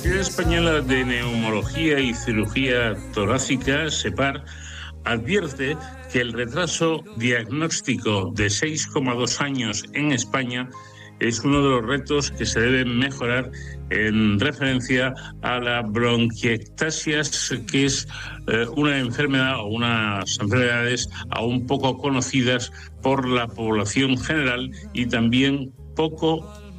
La Sociedad Española de Neumología y Cirugía Torácica, SEPAR, advierte que el retraso diagnóstico de 6,2 años en España es uno de los retos que se deben mejorar en referencia a la bronquiectasias, que es una enfermedad o unas enfermedades aún poco conocidas por la población general y también poco